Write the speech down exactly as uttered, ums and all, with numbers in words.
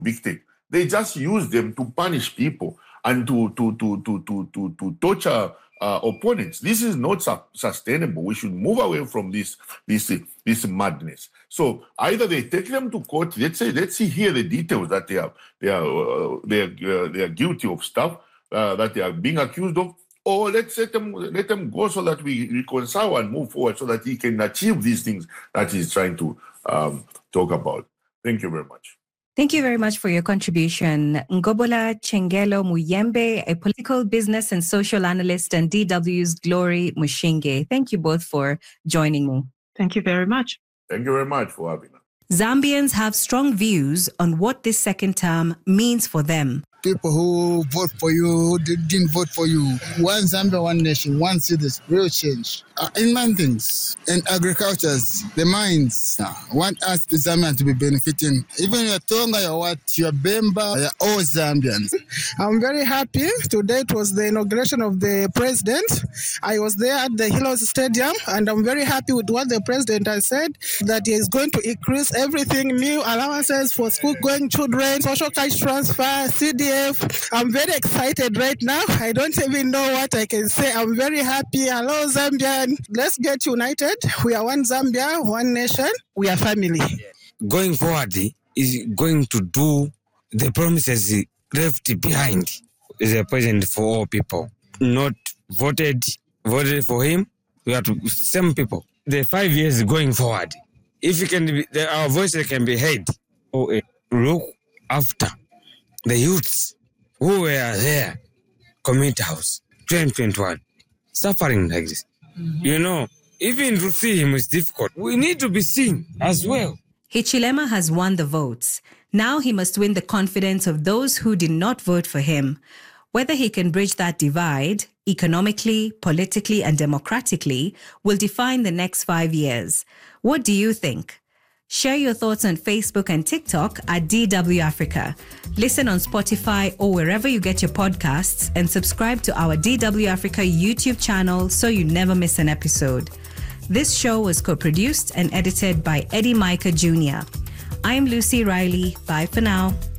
big tech. They just use them to punish people and to to to to to to, to torture uh, opponents. This is not su- sustainable. We should move away from this this this madness. So either they take them to court. Let's say let's see here the details that they are they are uh, they are uh, they are guilty of stuff uh, that they are being accused of. Or let's let them let them go so that we reconcile and move forward so that he can achieve these things that he's trying to um, talk about. Thank you very much. Thank you very much for your contribution. Ngobola Chengelo Muyembe, a political business and social analyst, and D W's Glory Mushinge. Thank you both for joining me. Thank you very much. Thank you very much for having us. Zambians have strong views on what this second term means for them. People who vote for you, who didn't vote for you. One Zambia, one nation, one city, real change. Uh, in many things, in agriculture, the mines, uh, want us Zambians to be benefiting. Even your Tonga, your what, your Bemba, you're all Zambians. I'm very happy. Today it was the inauguration of the president. I was there at the Hilos Stadium, and I'm very happy with what the president has said, that he is going to increase everything, new allowances for school-going children, social cash transfer, C D F. I'm very excited right now. I don't even know what I can say. I'm very happy. Hello, Zambian. Let's get united. We are one Zambia, one nation. We are family. Going forward is going to do the promises left behind. Is a president for all people. Not voted, voted for him. We are to same people. The five years going forward, if you can, be, the, our voices can be heard. Or uh, look after the youths who were there, community house, twenty twenty-one, suffering like this. Mm-hmm. You know, even to see him is difficult. We need to be seen as well. Hichilema has won the votes. Now he must win the confidence of those who did not vote for him. Whether he can bridge that divide, economically, politically, and democratically, will define the next five years. What do you think? Share your thoughts on Facebook and TikTok at D W Africa. Listen on Spotify or wherever you get your podcasts, and subscribe to our D W Africa YouTube channel so you never miss an episode. This show was co-produced and edited by Eddie Micah Junior I am Lucy Riley. Bye for now.